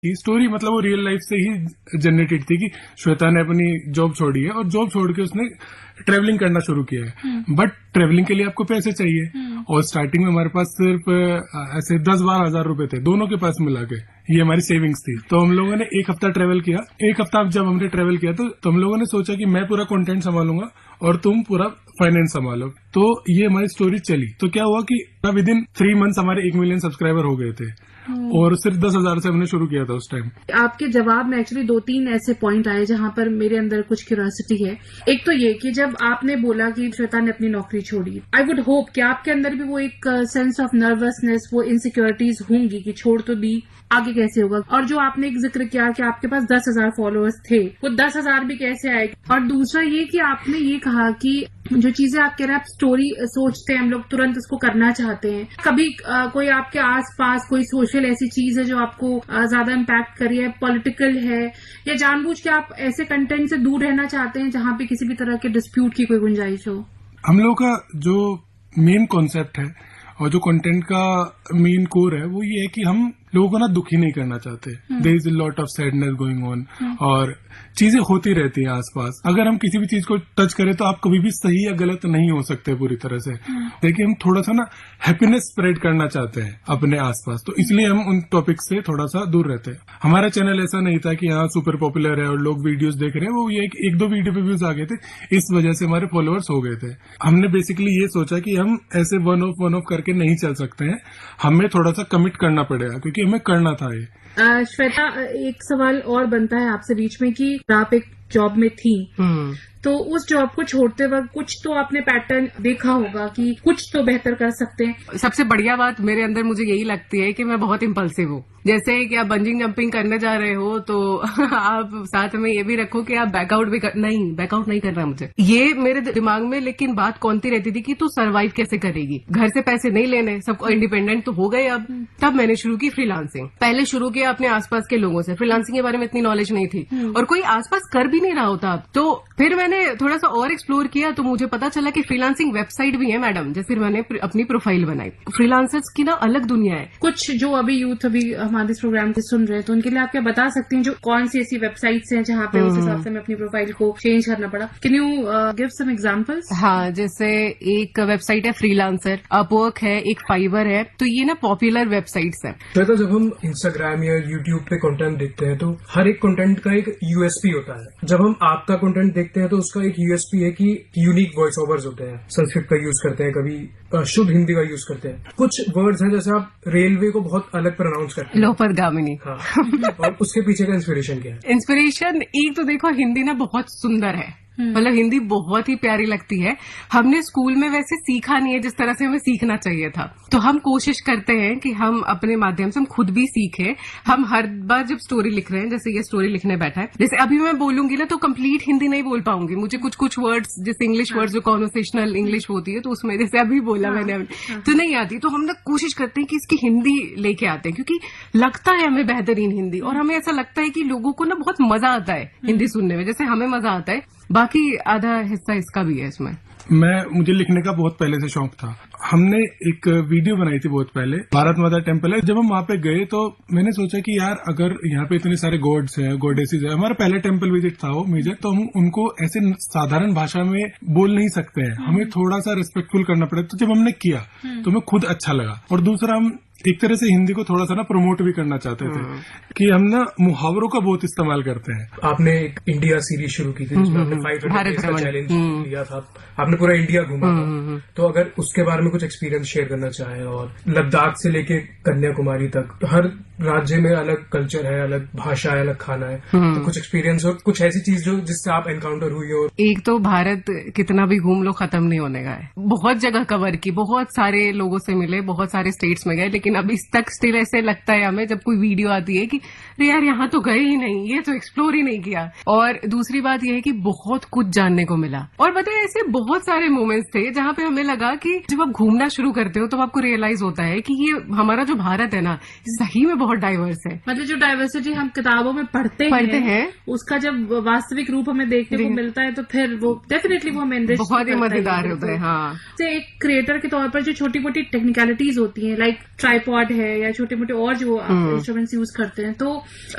ये स्टोरी मतलब वो रियल लाइफ से ही जनरेटेड थी कि श्वेता ने अपनी जॉब छोड़ी है और जॉब छोड़ के उसने ट्रेवलिंग करना शुरू किया है। बट ट्रेवलिंग के लिए आपको पैसे चाहिए और स्टार्टिंग में हमारे पास सिर्फ ऐसे 10-12 हजार रुपए थे दोनों के पास मिला के, ये हमारी सेविंग्स थी। तो हम लोगों ने एक हफ्ता ट्रेवल किया। एक हफ्ता जब हमने ट्रेवल किया तो हम लोगों ने सोचा कि मैं पूरा कंटेंट संभालूंगा और तुम पूरा फाइनेंस संभालो। तो ये हमारी स्टोरी चली। तो क्या हुआ कि विद इन 3 मंथ्स हमारे 1 मिलियन सब्सक्राइबर हो गए थे और सिर्फ 10,000 से हमने शुरू किया था उस टाइम। आपके जवाब में एक्चुअली 2-3 ऐसे पॉइंट आए जहां पर मेरे अंदर कुछ क्यूरियोसिटी है। एक तो ये कि जब आपने बोला कि श्वेता ने अपनी नौकरी छोड़ी, आई वुड होप कि आपके अंदर भी वो एक सेंस ऑफ नर्वसनेस, वो इनसिक्योरिटीज होंगी कि छोड़ तो दी, आगे कैसे होगा। और जो आपने एक जिक्र किया कि आपके पास 10,000 फॉलोअर्स थे, वो 10,000 भी कैसे आए। और दूसरा ये कि आपने ये कहा कि जो चीजें आप कह रहे हैं, आप स्टोरी सोचते हैं, हम लोग तुरंत उसको करना चाहते हैं। कभी कोई आपके आसपास कोई सोशल ऐसी चीज है जो आपको ज्यादा इम्पैक्ट करी है, पॉलिटिकल है, या जानबूझ के आप ऐसे कंटेंट से दूर रहना चाहते हैं जहां पे किसी भी तरह के डिस्प्यूट की कोई गुंजाइश हो? हम लोग का जो मेन कॉन्सेप्ट है और जो कंटेंट का मेन कोर है वो ये है कि हम लोगों को ना दुखी नहीं करना चाहते। There is a lot of sadness going on और चीजें होती रहती हैं आसपास। अगर हम किसी भी चीज को टच करें तो आप कभी भी सही या गलत नहीं हो सकते पूरी तरह से। देखिए हम थोड़ा सा ना हैप्पीनेस स्प्रेड करना चाहते हैं अपने आसपास, तो इसलिए हम उन टॉपिक से थोड़ा सा दूर रहते हैं। हमारा चैनल ऐसा नहीं था कि हाँ सुपर पॉपुलर है और लोग वीडियोस देख रहे हैं, वो ये एक दो वीडियो पे व्यूज आ गए थे, इस वजह से हमारे फॉलोअर्स हो गए थे। हमने बेसिकली ये सोचा कि हम ऐसे वन ऑफ करके नहीं चल सकते हैं, हमें थोड़ा सा कमिट करना पड़ेगा क्योंकि हमें करना था ये। श्वेता, एक सवाल और बनता है आपसे बीच में कि आप एक जॉब में थी, तो उस जॉब को छोड़ते वक्त कुछ तो आपने पैटर्न देखा होगा कि कुछ तो बेहतर कर सकते हैं। सबसे बढ़िया बात मेरे अंदर मुझे यही लगती है कि मैं बहुत इम्पल्सिव हूँ। जैसे कि आप बंजिंग जंपिंग करने जा रहे हो तो आप साथ में ये भी रखो कि आप बैकआउट भी बैकआउट नहीं करना मुझे, ये मेरे दिमाग में लेकिन बात कौनती रहती थी कि तू सरवाइव कैसे करेगी, घर से पैसे नहीं लेने, सबको इंडिपेंडेंट तो हो गए अब। तब मैंने शुरू की फ्रीलांसिंग। पहले शुरू किया अपने आसपास के लोगों से, फ्रीलांसिंग के बारे में इतनी नॉलेज नहीं थी और कोई आसपास कर भी नहीं रहा होता। तो फिर मैंने थोड़ा सा और एक्सप्लोर किया तो मुझे पता चला कि फ्रीलांसिंग वेबसाइट भी है मैडम। जैसे फिर मैंने अपनी प्रोफाइल बनाई। फ्रीलांसर्स की ना अलग दुनिया है। कुछ जो अभी यूथ हमारे इस प्रोग्राम के सुन रहे हैं तो उनके लिए आप क्या बता सकती हैं जो कौन सी ऐसी वेबसाइट्स हैं जहां पे उस हिसाब से मैं अपनी प्रोफाइल को चेंज करना पड़ा? Can you give some examples? हाँ, जैसे एक वेबसाइट है फ्रीलांसर, अपवर्क है, एक फाइवर है, तो ये ना पॉपुलर वेबसाइट्स है। तो जब हम इंस्टाग्राम या यूट्यूब पे कंटेंट देखते हैं तो हर एक कंटेंट का एक यूएसपी होता है। जब हम आपका कंटेंट देखते हैं तो उसका एक यूएसपी है कि यूनिक वॉइस ओवर्स होते हैं, संस्कृत का यूज करते हैं, कभी शुद्ध हिंदी का यूज करते हैं। कुछ वर्ड्स हैं जैसे आप रेलवे को बहुत अलग प्रोनाउंस करते हैं, लोपरगामिनी। हाँ। और उसके पीछे का इंस्पिरेशन क्या है? इंस्पिरेशन एक तो देखो, हिंदी ना बहुत सुंदर है, मतलब हिंदी बहुत ही प्यारी लगती है। हमने स्कूल में वैसे सीखा नहीं है जिस तरह से हमें सीखना चाहिए था, तो हम कोशिश करते हैं कि हम अपने माध्यम से हम खुद भी सीखें। हम हर बार जब स्टोरी लिख रहे हैं, जैसे ये स्टोरी लिखने बैठा है, जैसे अभी मैं बोलूंगी ना तो कंप्लीट हिंदी नहीं बोल पाऊंगी, मुझे कुछ वर्ड्स जैसे इंग्लिश वर्ड्स जो कॉन्वर्सेशनल इंग्लिश होती है तो उसमें जैसे अभी बोला मैंने तो नहीं आती, तो हम ना कोशिश करते हैं कि इसकी हिंदी लेके आते हैं क्योंकि लगता है हमें बेहतरीन हिंदी और हमें ऐसा लगता है कि लोगों को ना बहुत मजा आता है हिंदी सुनने में, जैसे हमें मजा आता है। बाकी आधा हिस्सा इसका भी है इसमें। मुझे लिखने का बहुत पहले से शौक था। हमने एक वीडियो बनाई थी बहुत पहले, भारत माता टेम्पल है। जब हम वहां पे गए तो मैंने सोचा कि यार अगर यहाँ पे इतने सारे गॉड्स हैं, गॉडेसेस है, हमारा पहला टेम्पल विजिट था वो मेजर, तो हम उनको ऐसे साधारण भाषा में बोल नहीं सकते हैं, हमें थोड़ा सा रिस्पेक्टफुल करना पड़ेगा। तो जब हमने किया तो हमें खुद अच्छा लगा और दूसरा हम एक तरह से हिंदी को थोड़ा सा ना प्रमोट भी करना चाहते थे कि हम ना मुहावरों का बहुत इस्तेमाल करते हैं। आपने एक इंडिया सीरीज शुरू की थी जिसमें आपने 500 डेज का चैलेंज लिया था, आपने पूरा इंडिया घूमा था। तो अगर उसके बारे में कुछ एक्सपीरियंस शेयर करना चाहें, और लद्दाख से लेके कन्याकुमारी तक हर राज्य में अलग कल्चर है, अलग भाषा है, अलग खाना है, तो कुछ एक्सपीरियंस और कुछ ऐसी चीज जो जिससे आप एनकाउंटर हुई हो। एक तो भारत कितना भी घूम लो खत्म नहीं होने का है, बहुत जगह कवर की, बहुत सारे लोगों से मिले, बहुत सारे स्टेट्स में गए, लेकिन अभी तक स्टिल ऐसे लगता है हमें जब कोई वीडियो आती है कि अरे यार यहाँ तो गए ही नहीं, ये तो एक्सप्लोर ही नहीं किया। और दूसरी बात यह है कि बहुत कुछ जानने को मिला। और बताए ऐसे बहुत सारे मोमेंट्स थे जहाँ पे हमें लगा कि जब आप घूमना शुरू करते हो तो आपको रियलाइज होता है कि ये हमारा जो भारत है ना सही में बहुत डाइवर्स है। मतलब जो डाइवर्सिटी हम किताबों में पढ़ते हैं उसका जब वास्तविक रूप हमें देखने को मिलता है तो फिर वो डेफिनेटली वो हमें बहुत ही मजेदार होता है। हाँ, एक क्रिएटर के तौर पर जो छोटी मोटी टेक्निकलिटीज होती हैं, लाइक ट्राइपॉड है या छोटे मोटे और जो इंस्ट्रूमेंट्स यूज करते हैं, तो